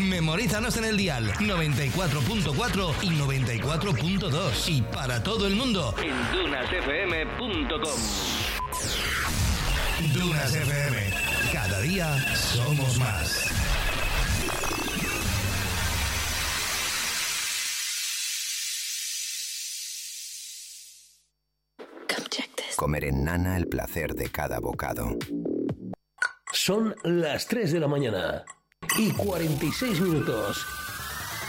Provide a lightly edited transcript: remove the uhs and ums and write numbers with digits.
Memorízanos en el dial 94.4 y 94.2 y para todo el mundo en dunasfm.com. Dunas FM. Cada día somos más. Comer en Nana el placer de cada bocado. Son las 3 de la mañana y 46 minutos.